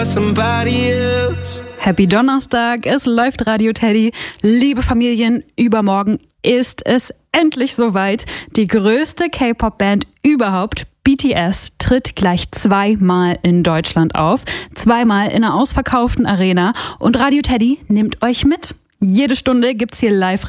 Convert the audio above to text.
Happy Donnerstag, es läuft Radio Teddy. Liebe Familien, übermorgen ist es endlich soweit. Die größte K-Pop-Band überhaupt, BTS, tritt gleich 2-mal in Deutschland auf. 2-mal in einer ausverkauften Arena. Und Radio Teddy nimmt euch mit. Jede Stunde gibt's hier live